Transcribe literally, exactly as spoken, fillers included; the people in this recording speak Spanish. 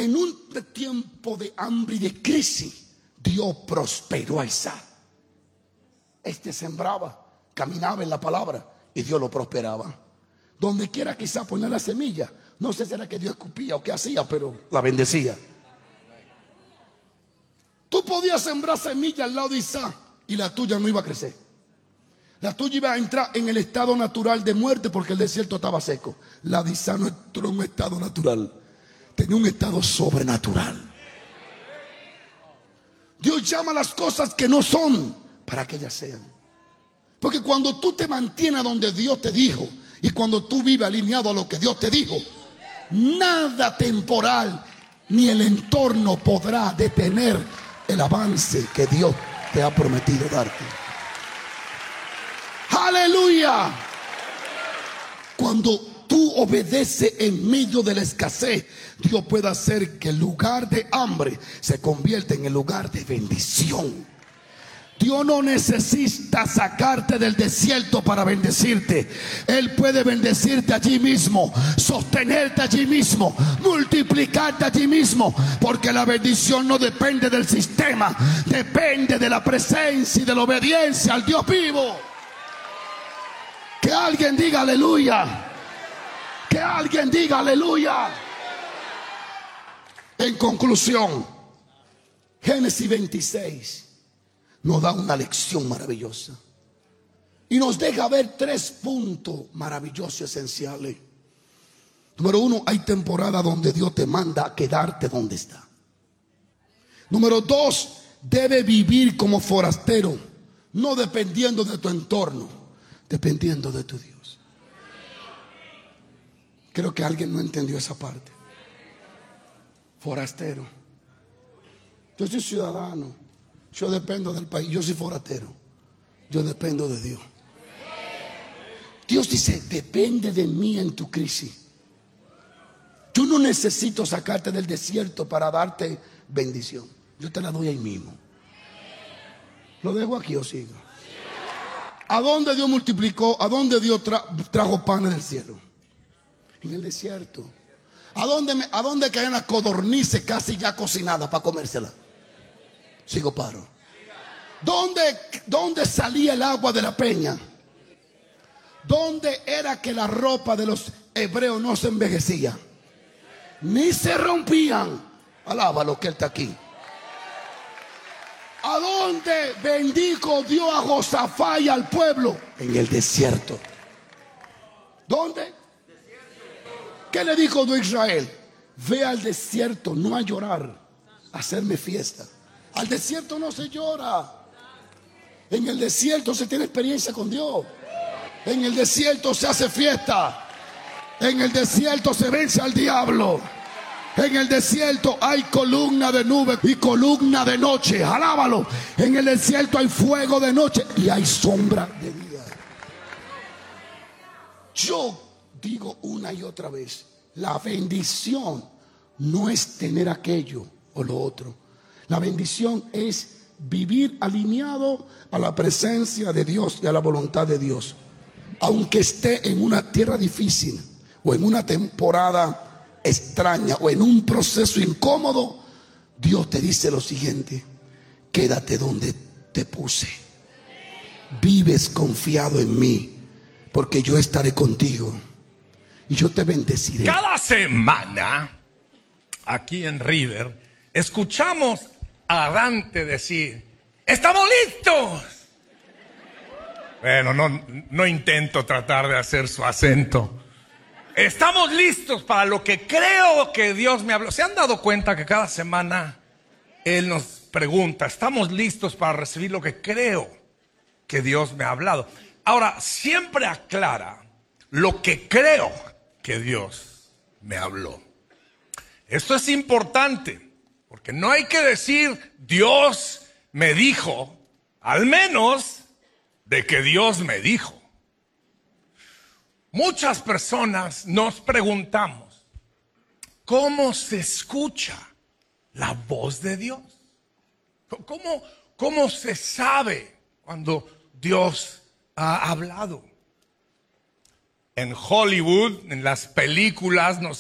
En un tiempo de hambre y de crisis, Dios prosperó a Isaac. Este sembraba, caminaba en la palabra y Dios lo prosperaba. Donde quiera que Isaac ponía la semilla, no sé si era que Dios escupía o qué hacía, pero la bendecía. Tú podías sembrar semilla al lado de Isaac y la tuya no iba a crecer. La tuya iba a entrar en el estado natural de muerte porque el desierto estaba seco. La de Isaac no entró en un estado natural, tenía un estado sobrenatural. Dios llama las cosas que no son para que ellas sean. Porque cuando tú te mantienes donde Dios te dijo y cuando tú vives alineado a lo que Dios te dijo, nada temporal ni el entorno podrá detener el avance que Dios te ha prometido darte. ¡Aleluya! Cuando tú obedeces en medio de la escasez, Dios puede hacer que el lugar de hambre se convierta en el lugar de bendición. Dios no necesita sacarte del desierto para bendecirte. Él puede bendecirte allí mismo, sostenerte allí mismo, multiplicarte allí mismo. Porque la bendición no depende del sistema, depende de la presencia y de la obediencia al Dios vivo. Que alguien diga aleluya. Que alguien diga aleluya. En conclusión, Génesis veintiséis nos da una lección maravillosa y nos deja ver tres puntos maravillosos esenciales. Número uno, hay temporada donde Dios te manda a quedarte donde está. Número dos, debe vivir como forastero, no dependiendo de tu entorno, dependiendo de tu Dios. Creo que alguien no entendió esa parte. Forastero. Yo soy ciudadano, yo dependo del país, yo soy forastero, yo dependo de Dios. Dios dice, depende de mí en tu crisis. Yo no necesito sacarte del desierto para darte bendición. Yo te la doy ahí mismo. ¿Lo dejo aquí o sigo? ¿A dónde Dios multiplicó? ¿A dónde Dios tra trajo pan del cielo? En el desierto. ¿A dónde, me, a dónde caían las codornices casi ya cocinadas para comérsela? Sigo paro. ¿Dónde, ¿Dónde salía el agua de la peña? ¿Dónde era que la ropa de los hebreos no se envejecía? Ni se rompían. Alábalo que Él está aquí. ¿A dónde bendijo Dios a Josafat y al pueblo? En el desierto. ¿Dónde? ¿Qué le dijo Dios a Israel? Ve al desierto, no a llorar, a hacerme fiesta. Al desierto no se llora. En el desierto se tiene experiencia con Dios. En el desierto se hace fiesta. En el desierto se vence al diablo. En el desierto hay columna de nube y columna de noche. Alábalo. En el desierto hay fuego de noche y hay sombra de día. Yo digo una y otra vez, la bendición no es tener aquello o lo otro. La bendición es vivir alineado a la presencia de Dios y a la voluntad de Dios. Aunque esté en una tierra difícil o en una temporada extraña o en un proceso incómodo, Dios te dice lo siguiente: quédate donde te puse. Vives confiado en mí, porque yo estaré contigo y yo te bendeciré. Cada semana aquí en River escuchamos a Dante decir: ¡estamos listos! Bueno, no, no intento tratar de hacer su acento. Estamos listos para lo que creo que Dios me habló. ¿Se han dado cuenta que cada semana Él nos pregunta: ¿estamos listos para recibir lo que creo que Dios me ha hablado? Ahora, siempre aclara lo que creo que Dios me habló. Esto es importante, porque no hay que decir Dios me dijo, al menos de que Dios me dijo. Muchas personas nos preguntamos, ¿cómo se escucha la voz de Dios? ¿Cómo, cómo se sabe cuando Dios ha hablado? En Hollywood, en las películas, nos